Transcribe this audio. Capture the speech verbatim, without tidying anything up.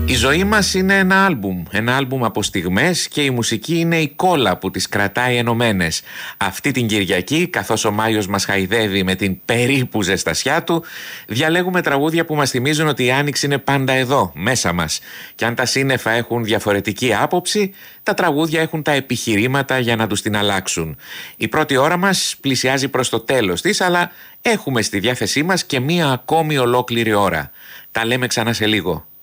Η ζωή μας είναι ένα άλμπουμ, ένα άλμπουμ από στιγμές και η μουσική είναι η κόλλα που τις κρατάει ενωμένες. Αυτή την Κυριακή, καθώς ο Μάιος μας χαϊδεύει με την περίπου ζεστασιά του, διαλέγουμε τραγούδια που μας θυμίζουν ότι η Άνοιξη είναι πάντα εδώ, μέσα μας. Και αν τα σύννεφα έχουν διαφορετική άποψη, τα τραγούδια έχουν τα επιχειρήματα για να τους την αλλάξουν. Η πρώτη ώρα μας πλησιάζει προς το τέλος της, αλλά έχουμε στη διάθεσή μας και μία ακόμη ολόκληρη ώρα. Τα λέμε ξανά σε λίγο.